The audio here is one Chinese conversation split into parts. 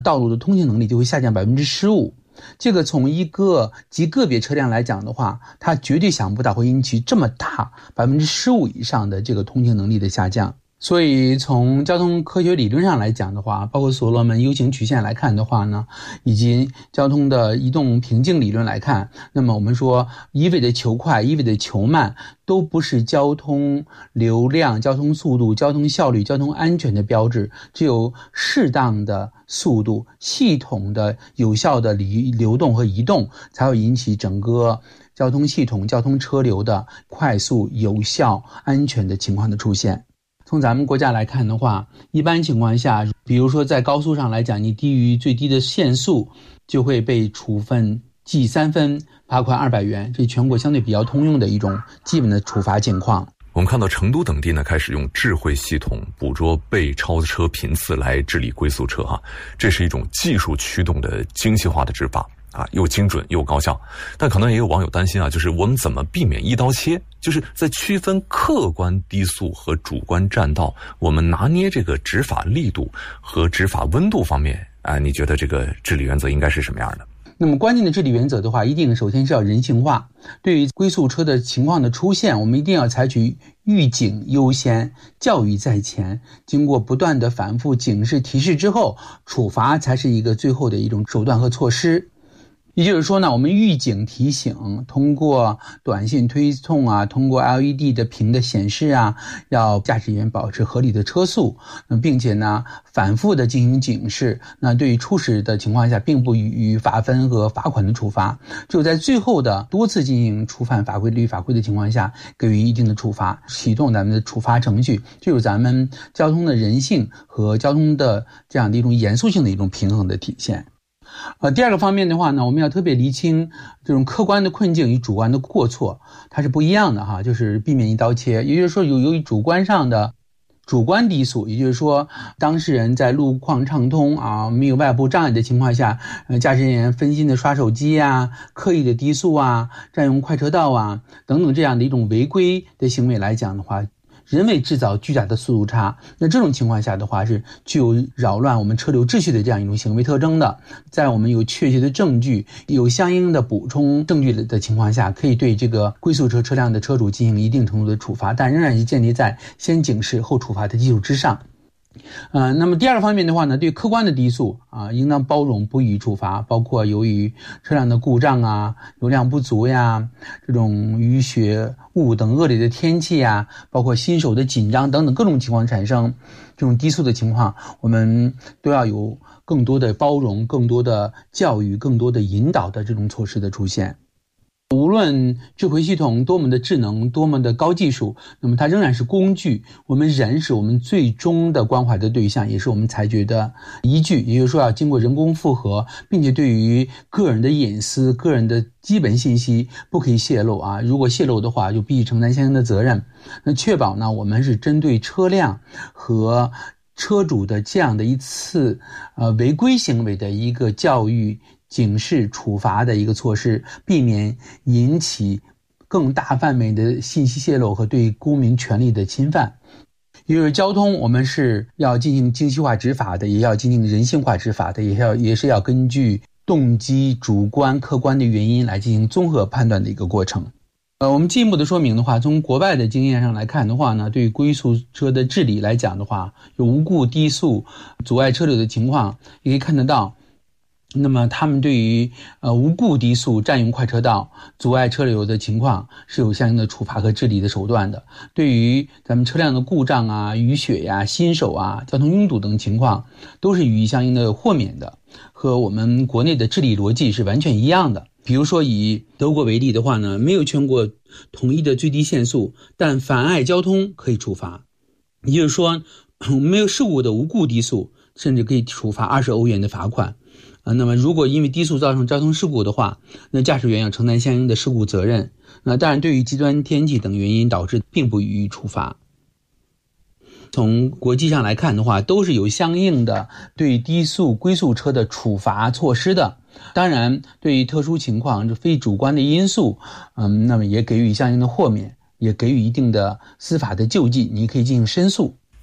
道路的通行能力就会下降 15%。这个从一个极个别车辆来讲的话，它绝对想不到会引起这么大 15% 以上的这个通行能力的下降。所以从交通科学理论上来讲的话，包括所罗门 U 型曲线来看的话呢，以及交通的移动瓶颈理论来看，那么我们说一味的求快，一味的求慢，都不是交通流量、交通速度、交通效率、交通安全的标志。只有适当的速度、系统的有效的流动和移动，才会引起整个交通系统、交通车流的快速、有效、安全的情况的出现。从咱们国家来看的话，一般情况下，比如说在高速上来讲，你低于最低的限速就会被处分记3分，罚款200元，这是全国相对比较通用的一种基本的处罚情况。 我们看到成都等地呢，开始用智慧系统捕捉被超车频次来治理龟速车这是一种技术驱动的精细化的执法又精准又高效。但可能也有网友担心就是我们怎么避免一刀切，就是在区分客观低速和主观占道，我们拿捏这个执法力度和执法温度方面你觉得这个治理原则应该是什么样的？ 那么关键的治理原则的话，一定首先是要人性化。对于龟速车的情况的出现，我们一定要采取预警优先，教育在前，经过不断的反复警示提示之后，处罚才是一个最后的一种手段和措施。也就是说呢，我们预警提醒，通过短信推送通过 LED 的屏的显示要驾驶员保持合理的车速，并且呢反复的进行警示。那对于初始的情况下，并不予以罚分和罚款的处罚，只有在最后的多次进行触犯法规律法规的情况下，给予一定的处罚，启动咱们的处罚程序，这就是咱们交通的人性和交通的这样的一种严肃性的一种平衡的体现。第二个方面的话呢，我们要特别厘清这种客观的困境与主观的过错，它是不一样的就是避免一刀切。也就是说，由于主观上的主观低速，也就是说当事人在路况畅通没有外部障碍的情况下，驾驶人员分心的刷手机刻意的低速占用快车道等等这样的一种违规的行为来讲的话，人为制造巨大的速度差，那这种情况下的话是具有扰乱我们车流秩序的这样一种行为特征的。在我们有确切的证据、有相应的补充证据的情况下，可以对这个龟速车车辆的车主进行一定程度的处罚，但仍然是建立在先警示后处罚的基础之上。那么第二个方面的话呢，对客观的低速应当包容，不予处罚，包括由于车辆的故障油量不足这种雨雪雾等恶劣的天气包括新手的紧张等等各种情况产生这种低速的情况，我们都要有更多的包容、更多的教育、更多的引导的这种措施的出现。无论智慧系统多么的智能，多么的高技术，那么它仍然是工具，我们人是我们最终的关怀的对象，也是我们裁决的依据。也就是说要经过人工复核，并且对于个人的隐私、个人的基本信息不可以泄露如果泄露的话就必须承担相应的责任。那确保呢我们是针对车辆和车主的这样的一次违规行为的一个教育警示处罚的一个措施，避免引起更大范围的信息泄露和对公民权利的侵犯。因为交通我们是要进行精细化执法的，也要进行人性化执法的，也是要根据动机、主观、客观的原因来进行综合判断的一个过程。我们进一步的说明的话，从国外的经验上来看的话呢，对于龟速车的治理来讲的话，有无故低速阻碍车流的情况也可以看得到。那么他们对于无故低速占用快车道阻碍车流的情况是有相应的处罚和治理的手段的。对于咱们车辆的故障雨雪新手交通拥堵等情况都是予以相应的豁免的，和我们国内的治理逻辑是完全一样的。比如说以德国为例的话呢，没有全国统一的最低限速，但妨碍交通可以处罚。也就是说没有事故的无故低速甚至可以处罚20欧元的罚款。那么如果因为低速造成交通事故的话，那驾驶员要承担相应的事故责任。那当然对于极端天气等原因导致并不予以处罚。从国际上来看的话，都是有相应的对低速龟速车的处罚措施的。当然对于特殊情况非主观的因素那么也给予相应的豁免，也给予一定的司法的救济，你可以进行申诉。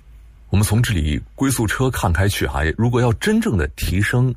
我们从治理龟速车看开去如果要真正的提升